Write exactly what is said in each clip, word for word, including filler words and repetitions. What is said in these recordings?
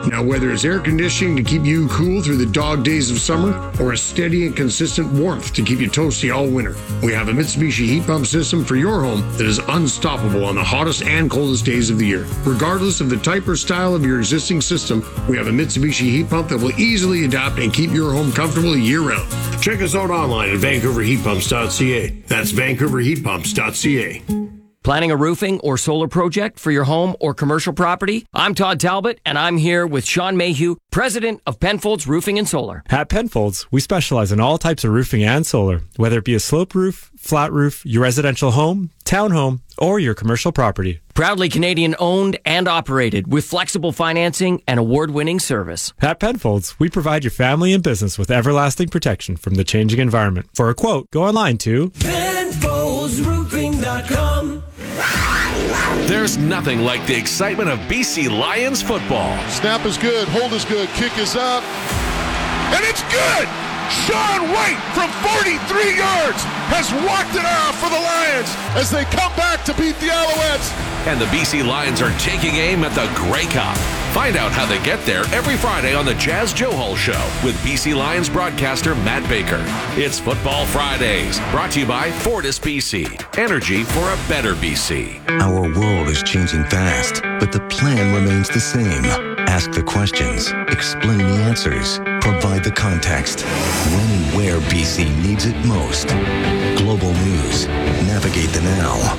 Now, whether it's air conditioning to keep you cool through the dog days of summer or a steady and consistent warmth to keep you toasty all winter, we have a Mitsubishi heat pump system for your home that is unstoppable on the hottest and coldest days of the year. Regardless of the type or style of your existing system, we have a Mitsubishi heat pump that will easily adapt and keep your home comfortable year-round. Check us out online at vancouver heat pumps dot c a. That's vancouver heat pumps dot c a. Planning a roofing or solar project for your home or commercial property? I'm Todd Talbot, and I'm here with Sean Mayhew, president of Penfolds Roofing and Solar. At Penfolds, we specialize in all types of roofing and solar, whether it be a sloped roof, flat roof, your residential home, townhome, or your commercial property. Proudly Canadian owned and operated with flexible financing and award-winning service. At Penfolds, we provide your family and business with everlasting protection from the changing environment. For a quote, go online to Penfolds Roofing dot com. There's nothing like the excitement of B C Lions football. Snap is good, hold is good, kick is up, and it's good! Sean White from forty-three yards has walked it off for the Lions as they come back to beat the Alouettes. And the B C Lions are taking aim at the Grey Cup. Find out how they get there every Friday on the Jazz Joe Hall Show with B C Lions broadcaster Matt Baker. It's Football Fridays, brought to you by Fortis B C. Energy for a better B C. Our world is changing fast, but the plan remains the same. Ask the questions, explain the answers, provide the context. When and where B C needs it most. Global News. Navigate the now.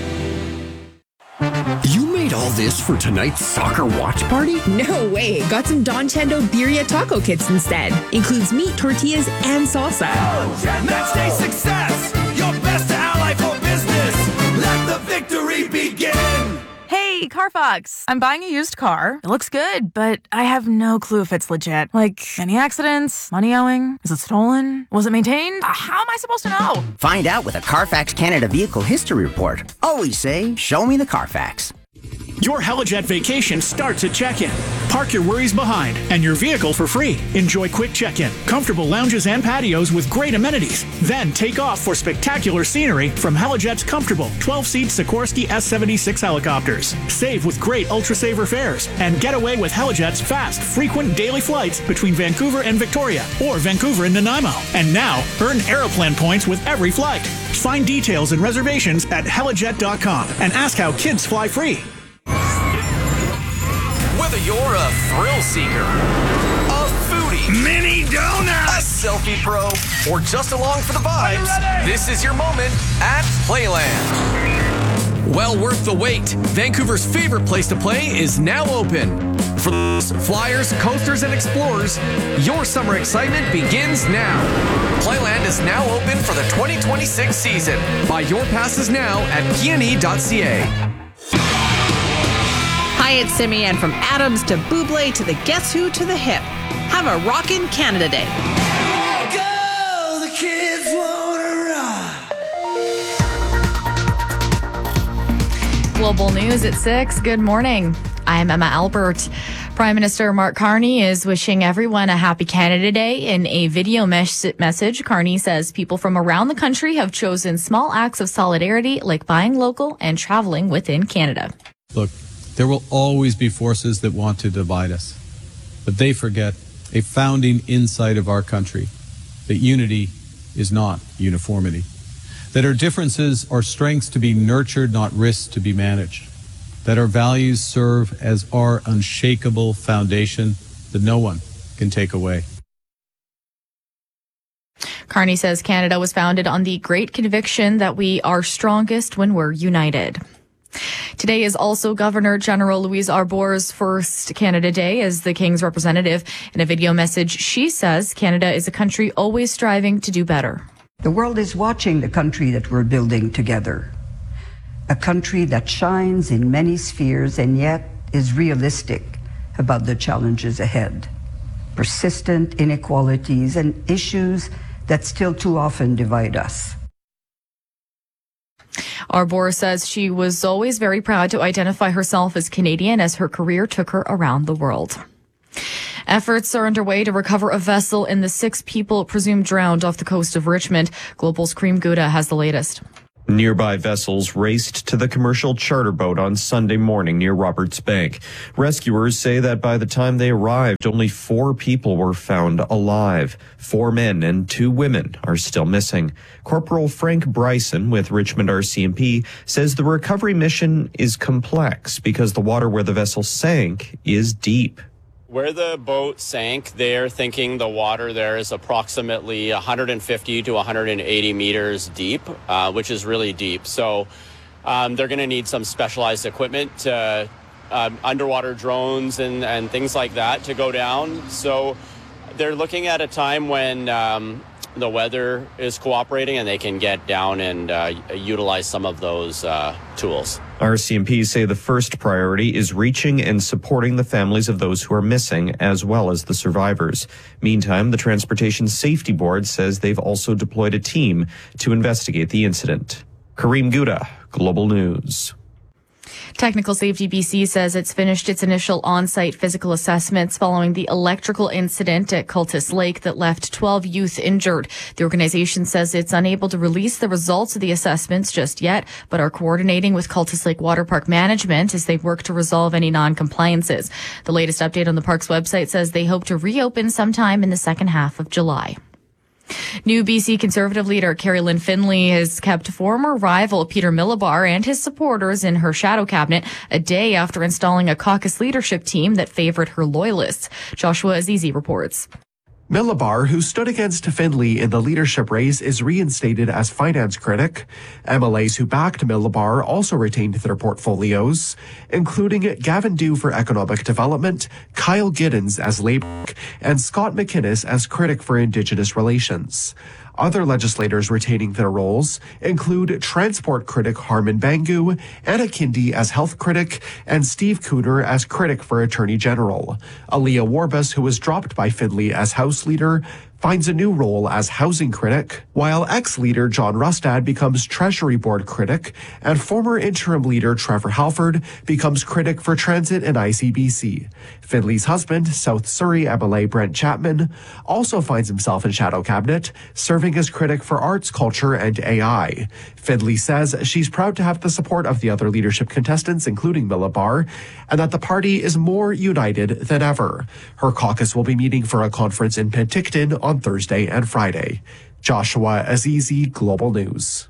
You made all this for tonight's soccer watch party? No way. Got some Don Chendo Birria taco kits instead. Includes meat, tortillas, and salsa. Match day success. Your best ally for business. Let the victory begin. Hey, Carfax. I'm buying a used car. It looks good, but I have no clue if it's legit. Like, any accidents? Money owing? Is it stolen? Was it maintained? Uh, how am I supposed to know? Find out with a Carfax Canada Vehicle History Report. Always say, show me the Carfax. Your Helijet vacation starts at check-in. Park your worries behind and your vehicle for free. Enjoy quick check-in, comfortable lounges and patios with great amenities. Then take off for spectacular scenery from Helijet's comfortable twelve-seat Sikorsky S seventy-six helicopters. Save with great Ultra-Saver fares and get away with Helijet's fast, frequent daily flights between Vancouver and Victoria or Vancouver and Nanaimo. And now, earn Aeroplan points with every flight. Find details and reservations at helijet dot com and ask how kids fly free. Whether you're a thrill seeker, a foodie, mini donut, a selfie pro, or just along for the vibes, this is your moment at Playland. Well worth the wait. Vancouver's favorite place to play is now open. For flyers, coasters, and explorers, your summer excitement begins now. Playland is now open for the twenty twenty-six season. Buy your passes now at p n e dot c a. Hi, it's Simi, and from Adams to Buble to the Guess Who to the Hip. Have a rockin' Canada Day. Go, the kids wanna rock. Global News at six. Good morning. I'm Emma Albert. Prime Minister Mark Carney is wishing everyone a happy Canada Day. In a video mes- message, Carney says people from around the country have chosen small acts of solidarity like buying local and traveling within Canada. Look, there will always be forces that want to divide us, but they forget a founding insight of our country, that unity is not uniformity, that our differences are strengths to be nurtured, not risks to be managed, that our values serve as our unshakable foundation that no one can take away. Carney says Canada was founded on the great conviction that we are strongest when we're united. Today is also Governor General Louise Arbour's first Canada Day as the King's representative. In a video message, she says Canada is a country always striving to do better. The world is watching the country that we're building together. A country that shines in many spheres and yet is realistic about the challenges ahead. Persistent inequalities and issues that still too often divide us. Arbour says she was always very proud to identify herself as Canadian as her career took her around the world. Efforts are underway to recover a vessel and the six people presumed drowned off the coast of Richmond. Global's Cream Gouda has the latest. Nearby vessels raced to the commercial charter boat on Sunday morning near Roberts Bank. Rescuers say that by the time they arrived, only four people were found alive. Four men and two women are still missing. Corporal Frank Bryson with Richmond R C M P says the recovery mission is complex because the water where the vessel sank is deep. Where the boat sank, they're thinking the water there is approximately one hundred fifty to one hundred eighty meters deep, uh, which is really deep. So um, they're going to need some specialized equipment, uh, uh, underwater drones and, and things like that to go down. So they're looking at a time when um, the weather is cooperating and they can get down and uh, utilize some of those uh, tools. R C M P say the first priority is reaching and supporting the families of those who are missing, as well as the survivors. Meantime, the Transportation Safety Board says they've also deployed a team to investigate the incident. Kareem Gouda, Global News. Technical Safety B C says it's finished its initial on-site physical assessments following the electrical incident at Cultus Lake that left twelve youth injured. The organization says it's unable to release the results of the assessments just yet, but are coordinating with Cultus Lake Water Park Management as they work to resolve any non-compliances. The latest update on the park's website says they hope to reopen sometime in the second half of July. New B C Conservative leader Carrie Lynn Finley has kept former rival Peter Millibar and his supporters in her shadow cabinet a day after installing a caucus leadership team that favored her loyalists. Joshua Azizi reports. Millibar, who stood against Finley in the leadership race, is reinstated as finance critic. M L As who backed Millibar also retained their portfolios, including Gavin Dew for economic development, Kyle Giddens as Labour, and Scott McInnes as critic for Indigenous relations. Other legislators retaining their roles include transport critic Harman Bangu, Anna Kindi as health critic, and Steve Cooner as critic for Attorney General. Aaliyah Warbus, who was dropped by Finley as House Leader, finds a new role as housing critic, while ex-leader John Rustad becomes Treasury Board critic, and former interim leader Trevor Halford becomes critic for transit and I C B C. Finley's husband, South Surrey M L A Brent Chapman, also finds himself in shadow cabinet, serving as critic for arts, culture, and A I. Finley says she's proud to have the support of the other leadership contestants, including Millibar, and that the party is more united than ever. Her caucus will be meeting for a conference in Penticton on Thursday and Friday. Joshua Azizi, Global News.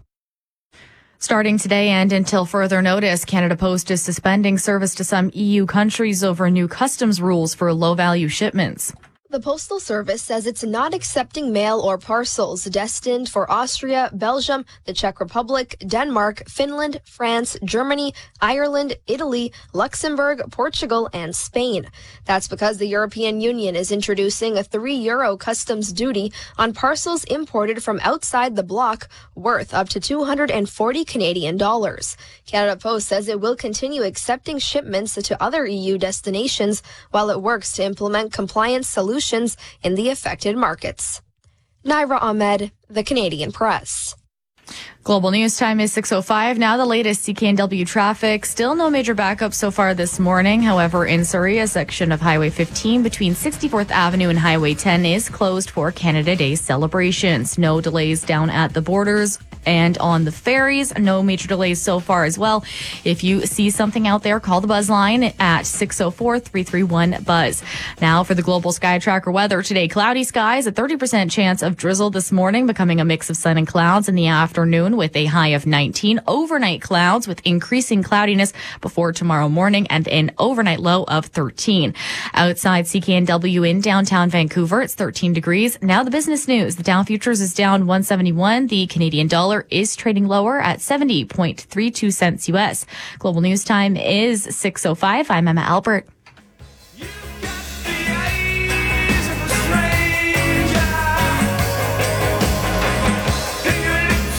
Starting today and until further notice, Canada Post is suspending service to some E U countries over new customs rules for low-value shipments. The Postal Service says it's not accepting mail or parcels destined for Austria, Belgium, the Czech Republic, Denmark, Finland, France, Germany, Ireland, Italy, Luxembourg, Portugal, and Spain. That's because the European Union is introducing a three euro customs duty on parcels imported from outside the bloc worth up to two hundred forty Canadian dollars. Canada Post says it will continue accepting shipments to other E U destinations while it works to implement compliance solutions in the affected markets. Naira Ahmed, The Canadian Press. Global News Time is six oh five. Now the latest C K N W traffic. Still no major backup so far this morning. However, in Surrey, a section of Highway fifteen between sixty-fourth Avenue and Highway ten is closed for Canada Day celebrations. No delays down at the borders and on the ferries. No major delays so far as well. If you see something out there, call the Buzz line at six oh four, three three one, BUZZ. Now for the Global Sky Tracker weather. Today, cloudy skies, a thirty percent chance of drizzle this morning, becoming a mix of sun and clouds in the afternoon with a high of nineteen. Overnight clouds with increasing cloudiness before tomorrow morning and an overnight low of thirteen. Outside C K N W in downtown Vancouver, it's thirteen degrees. Now the business news. The Dow Futures is down one seventy-one. The Canadian dollar is trading lower at seventy point three two cents U S. Global News Time is six oh five. I'm Emma Albert.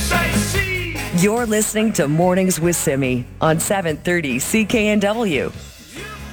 You're listening to Mornings with Simi on seven thirty C K N W.